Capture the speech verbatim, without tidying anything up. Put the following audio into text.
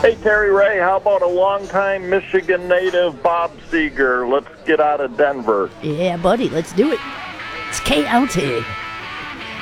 Hey, Terry Ray, how about a longtime Michigan native, Bob Seeger? Let's get out of Denver. Yeah, buddy, let's do it. It's K L T.